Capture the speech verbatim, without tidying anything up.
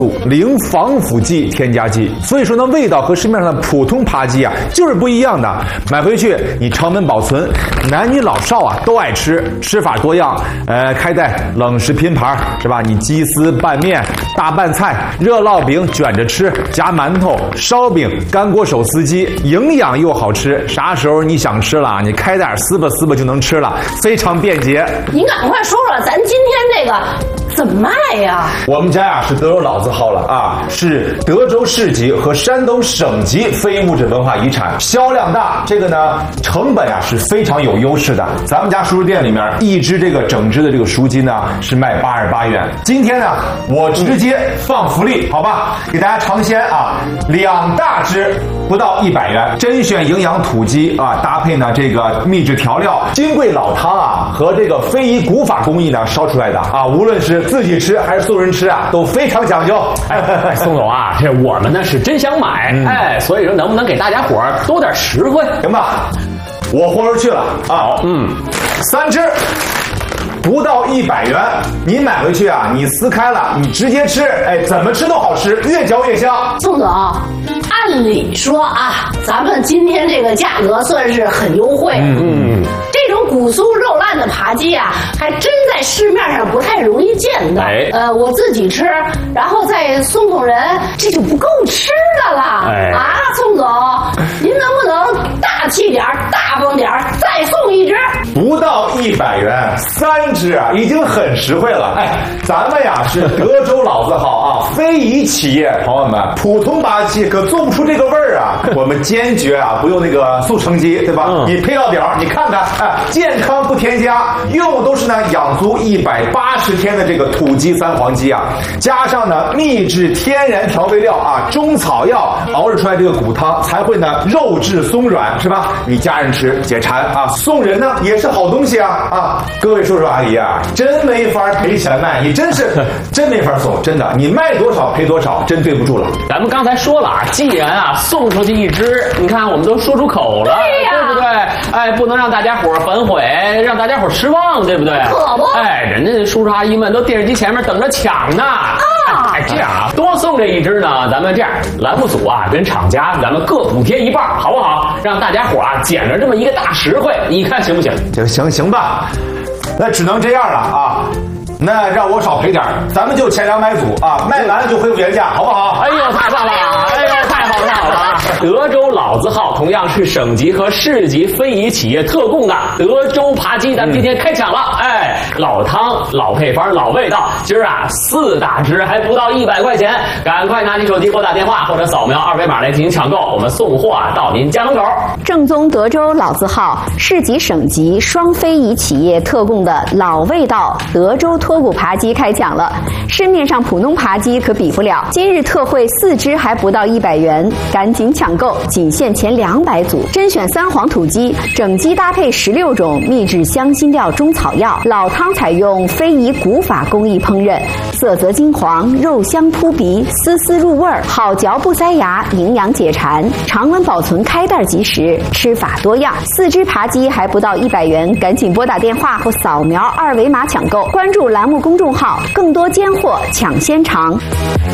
零防腐剂添加剂，所以说呢，味道和市面上的普通扒鸡啊就是不一样的。买回去你常温保存，男女老少啊都爱吃，吃法多样。呃，开袋冷食拼盘是吧？你鸡丝拌面、大拌菜、热烙饼卷着吃，夹馒头、烧饼、干锅手撕鸡，营养又好吃。啥时候你想吃了，你开袋撕吧撕吧就能吃了，非常便捷。 您赶快说说，咱今天这个怎么卖呀？ 我们家呀是德州老字号了啊，是德州市级和山东省级非物质文化遗产，销量大。这个呢，成本呀是非常有优势的。咱们家书店里面一只这个整只的这个书鸡呢是卖八十八元。今天呢，我直接放福利，好吧，给大家尝鲜啊，两大只不到一百元，甄选营养土鸡啊，搭配呢这个秘制调料金贵老汤啊和这个非遗古法工艺呢烧出来的啊，无论是自己吃还是送人吃啊，都非常讲究。 哎，宋总啊，这我们呢是真想买，嗯、哎，所以说能不能给大家伙儿多点实惠？ 行吧，我豁出去了啊，嗯，三只。不到一百元，你买回去啊，你撕开了，你直接吃，哎，怎么吃都好吃，越嚼越香。 宋总，按理说啊，咱们今天这个价格算是很优惠。嗯嗯，这种骨酥肉烂的扒鸡啊，还真在市面上不太容易见到。哎、呃，我自己吃，然后再送送人，这就不够吃的了。哎、啊，宋总，您能不能大气点、大方点，再送一只？ 不到一百元，三只啊，已经很实惠了。哎，咱们呀是德州老字号啊，非遗企业，朋友们，普通扒鸡可做不出这个味儿啊。我们坚决啊不用那个速成鸡，对吧？嗯、你配料表你看看，哎，健康不添加，用都是呢养足一百八十天的这个土鸡三黄鸡啊，加上呢秘制天然调味料啊，中草药熬制出来这个骨汤才会呢肉质松软，是吧？你家人吃解馋啊，送人呢也是好东西啊啊！各位叔叔阿姨啊，真没法赔钱卖，你真是真没法送，真的，你卖多少赔多少，真对不住了。 咱们刚才说了啊，既然啊送出去一只，你看我们都说出口了，对呀，对不对？哎，不能让大家伙反悔，让大家伙失望，对不对？ 可不， 哎，人家叔叔阿姨们都电视机前面等着抢呢。啊，哎，这样啊，多送这一只呢，咱们这样，栏目组啊跟厂家咱们各补贴一半，好不好？让大家伙啊捡着这么一个大实惠，你看行不行？ 行行行吧，那只能这样了啊。那让我少赔点，咱们就前两百组啊，卖完了就恢复原价，好不好？ 哎呦，太棒了！哎呦，太好了，太好了！德州老字号同样是省级和市级非遗企业特供的德州扒鸡，咱们今天开抢了！哎，老汤、老配方、老味道，今儿啊四大只还不到一百块钱，赶快拿起手机拨打电话或者扫描二维码来进行抢购，我们送货啊到您家门口。 正宗德州老字号、市级省级双非遗企业特供的老味道德州脱骨扒鸡开抢了，市面上普通扒鸡可比不了，今日特惠四只还不到一百元，赶紧抢购，仅限前两百组，甄选三黄土鸡，整鸡搭配十六种秘制香辛料中草药，老汤采用非遗古法工艺烹饪，色泽金黄，肉香扑鼻，丝丝入味儿，好嚼不塞牙，营养解馋，常温保存，开袋即食，吃法多样。四只扒鸡还不到一百元，赶紧拨打电话或扫描二维码抢购，关注栏目公众号，更多尖货抢先尝。